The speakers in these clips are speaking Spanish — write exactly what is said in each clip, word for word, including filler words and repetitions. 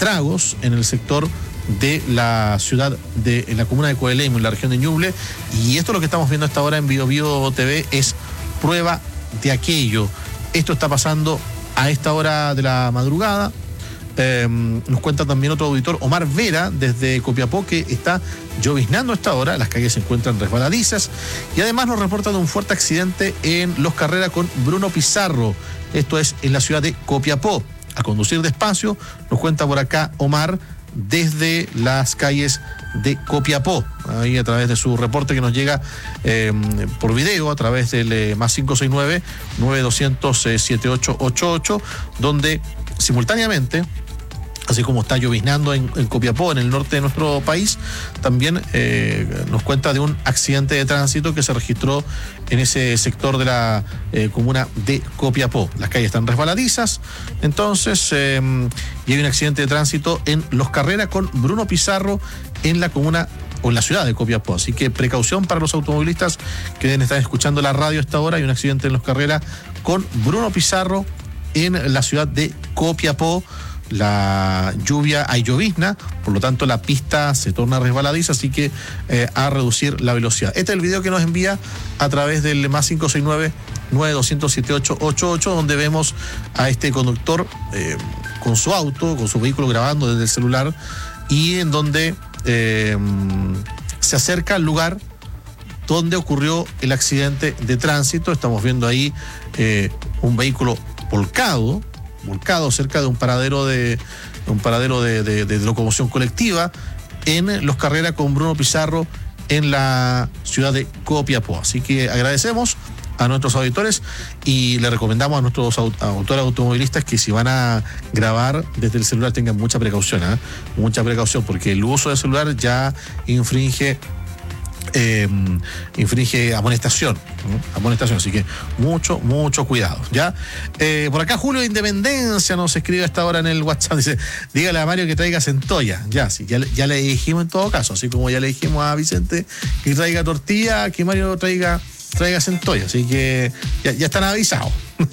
estragos en el sector de la ciudad, de en la comuna de Coelemu, en la región de Ñuble, y esto es lo que estamos viendo hasta ahora en Bio Bio T V, es prueba de aquello. Esto está pasando a esta hora de la madrugada. Eh, nos cuenta también otro auditor, Omar Vera, desde Copiapó, que está lloviznando a esta hora, las calles se encuentran resbaladizas, y además nos reporta de un fuerte accidente en Los Carreras con Bruno Pizarro, esto es en la ciudad de Copiapó. A conducir despacio, nos cuenta por acá Omar, desde las calles de Copiapó, ahí a través de su reporte que nos llega eh, por video a través del eh, más cinco seis nueve, nueve dos cero cero, siete ocho ocho ocho, donde simultáneamente, así como está lloviznando en, en Copiapó, en el norte de nuestro país, también eh, nos cuenta de un accidente de tránsito que se registró en ese sector de la eh, comuna de Copiapó. Las calles están resbaladizas, entonces, eh, y hay un accidente de tránsito en Los Carreras con Bruno Pizarro en la comuna o en la ciudad de Copiapó. Así que precaución para los automovilistas que deben estar escuchando la radio a esta hora. Hay un accidente en Los Carreras con Bruno Pizarro en la ciudad de Copiapó. La lluvia, hay llovizna, por lo tanto la pista se torna resbaladiza, así que eh, a reducir la velocidad. Este es el video que nos envía a través del más cinco seis nueve, nueve dos cero cero, siete ocho ocho ocho, donde vemos a este conductor eh, con su auto, con su vehículo grabando desde el celular, y en donde eh, se acerca al lugar donde ocurrió el accidente de tránsito. Estamos viendo ahí eh, un vehículo volcado, volcado cerca de un paradero de un paradero de, de, de locomoción colectiva en Los Carreras con Bruno Pizarro en la ciudad de Copiapó. Así que agradecemos a nuestros auditores y le recomendamos a nuestros autores automovilistas que si van a grabar desde el celular tengan mucha precaución, ¿eh? mucha precaución, porque el uso del celular ya infringe Eh, infringe amonestación, ¿no? amonestación, así que mucho, mucho cuidado, ¿ya? Eh, por acá Julio de Independencia nos escribe a esta hora en el WhatsApp, dice, dígale a Mario que traiga centolla, ya, sí, ya, ya le dijimos en todo caso, así como ya le dijimos a Vicente que traiga tortilla, que Mario traiga traiga centolla, así que ya, ya están avisados.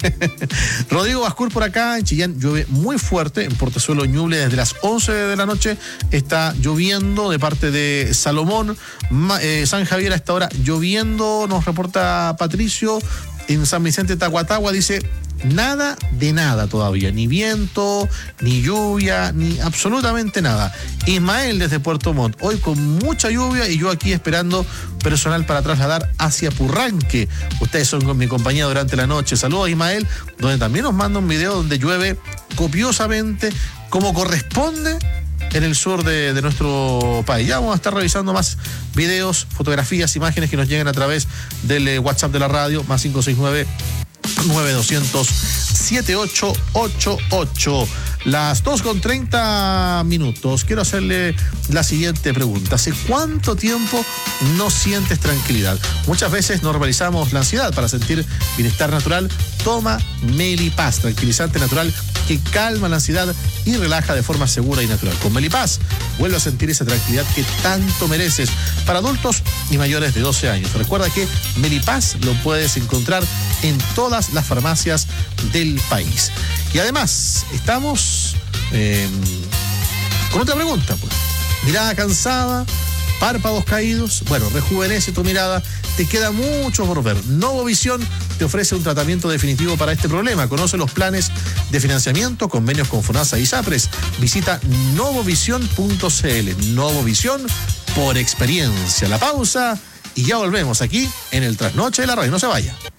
Rodrigo Bascur por acá, en Chillán llueve muy fuerte, en Portezuelo Ñuble desde las once de la noche está lloviendo de parte de Salomón. Ma, eh, San Javier a esta hora lloviendo, nos reporta Patricio. En San Vicente Tacuatagua dice nada de nada todavía, ni viento, ni lluvia, ni absolutamente nada. Ismael desde Puerto Montt, hoy con mucha lluvia y yo aquí esperando personal para trasladar hacia Purranque. Ustedes son con mi compañía durante la noche. Saludos a Ismael, donde también nos manda un video donde llueve copiosamente como corresponde en el sur de, de nuestro país. Ya vamos a estar revisando más videos, fotografías, imágenes que nos lleguen a través del eh, WhatsApp de la radio, más cinco seis nueve, nueve dos cero cero, siete ocho ocho ocho. Las dos con treinta minutos. Quiero hacerle la siguiente pregunta. ¿Hace cuánto tiempo no sientes tranquilidad? Muchas veces normalizamos la ansiedad para sentir bienestar natural. Toma Melipaz, tranquilizante natural que calma la ansiedad y relaja de forma segura y natural. Con Melipaz vuelve a sentir esa tranquilidad que tanto mereces. Para adultos y mayores de doce años. Recuerda que Melipaz lo puedes encontrar en todas las farmacias del país. Y además, estamos eh, con otra pregunta, pues. Mirada cansada, párpados caídos. Bueno, rejuvenece tu mirada, te queda mucho por ver. Novovisión te ofrece un tratamiento definitivo para este problema. Conoce los planes de financiamiento, convenios con FONASA y SAPRES. Visita novovisión punto c l. Novovisión por experiencia. La pausa y ya volvemos aquí en el Trasnoche de la Radio. No se vaya.